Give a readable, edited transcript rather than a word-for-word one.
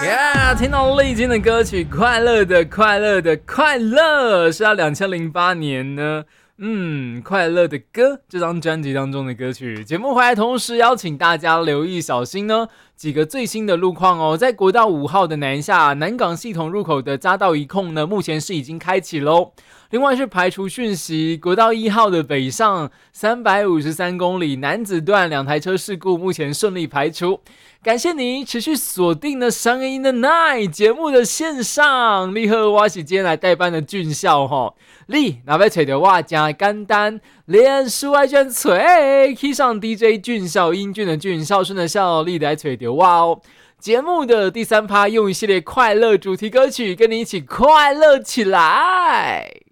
听到丽晶的歌曲《快乐的快乐的快乐》是在2008年呢快乐的歌这张专辑当中的歌曲。节目回来同时邀请大家留意小心呢几个最新的路况哦。在国道5号的南下南港系统入口的匝道一控呢，目前是已经开启咯。另外是排除讯息，国道1号的北上353公里南子段2台车事故目前顺利排除。感谢你持续锁定了3 in the night 节目的线上。你好，我是今天来代班的俊孝吼。你若要找到我真简单，脸书爱卷嘴，去上 DJ 俊孝，英俊的俊，孝顺的孝，你来找到我哦。节目的第3趴用一系列快乐主题歌曲跟你一起快乐起来。